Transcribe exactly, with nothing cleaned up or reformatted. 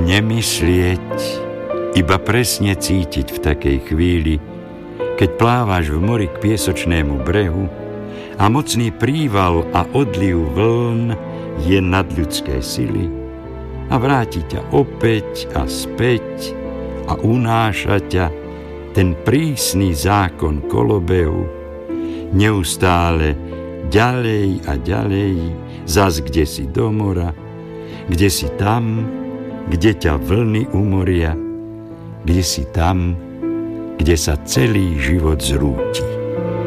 Nemyslieť, iba presne cítiť v takej chvíli, keď plávaš v mori k piesočnému brehu a mocný príval a odliv vln je nadľudské sily a vráti ťa opäť a späť a unáša ťa ten prísny zákon kolobehu, neustále ďalej a ďalej, zas kde si do mora, kde si tam, kde ťa vlny umoria, kde si tam, kde sa celý život zrúti.